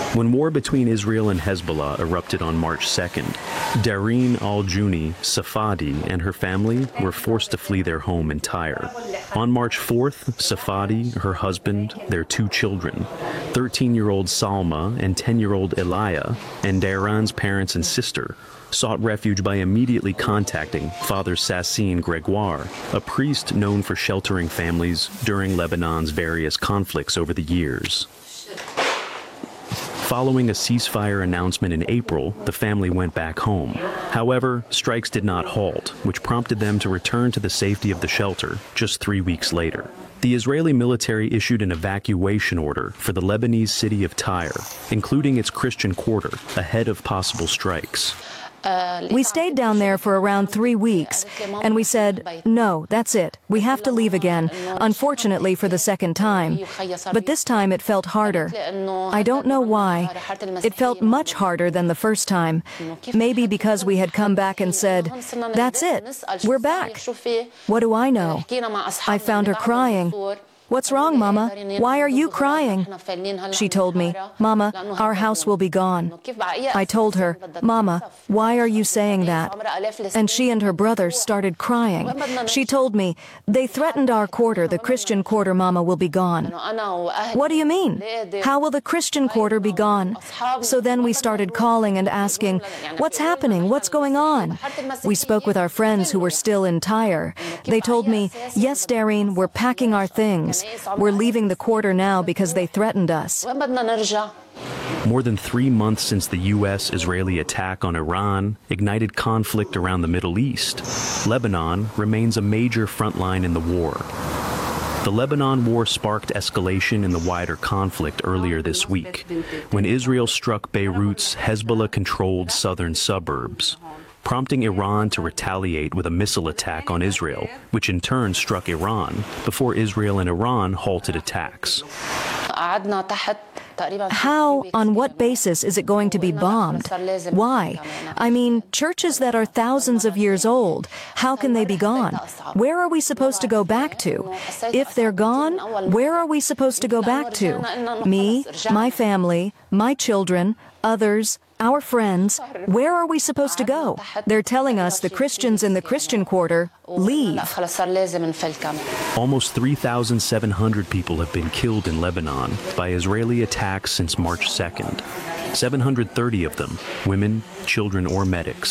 When war between Israel and Hezbollah erupted on March 2nd, Dareen al-Juni Safadi and her family were forced to flee their home in Tyre. On March 4th, Safadi, her husband, their two children, 13-year-old Salma and 10-year-old Elia, and Dareen's parents and sister, sought refuge by immediately contacting Father Sassine Gregoire, a priest known for sheltering families during Lebanon's various conflicts over the years. Following a ceasefire announcement in April, the family went back home. However, strikes did not halt, which prompted them to return to the safety of the shelter just 3 weeks later. The Israeli military issued an evacuation order for the Lebanese city of Tyre, including its Christian quarter, ahead of possible strikes. We stayed down there for around 3 weeks, and we said, no, that's it. We have to leave again, unfortunately for the second time. But this time it felt harder. I don't know why. It felt much harder than the first time. Maybe because we had come back and said, that's it, we're back. What do I know? I found her crying. What's wrong, Mama? Why are you crying? She told me, Mama, our house will be gone. I told her, Mama, why are you saying that? And she and her brother started crying. She told me, they threatened our quarter, the Christian quarter, Mama, will be gone. What do you mean? How will the Christian quarter be gone? So then we started calling and asking, what's happening? What's going on? We spoke with our friends who were still in Tyre. They told me, yes, Dareen, we're packing our things. We're leaving the quarter now because they threatened us. More than 3 months since the U.S.-Israeli attack on Iran ignited conflict around the Middle East, Lebanon remains a major front line in the war. The Lebanon war sparked escalation in the wider conflict earlier this week, when Israel struck Beirut's Hezbollah-controlled southern suburbs, prompting Iran to retaliate with a missile attack on Israel, which in turn struck Iran before Israel and Iran halted attacks. How, on what basis is it going to be bombed? Why? I mean, churches that are thousands of years old, how can they be gone? Where are we supposed to go back to? If they're gone, where are we supposed to go back to? Me, my family, my children, others, our friends, where are we supposed to go? They're telling us, the Christians in the Christian quarter, leave. Almost 3,700 people have been killed in Lebanon by Israeli attacks since March 2nd. 730 of them, women, children, or medics.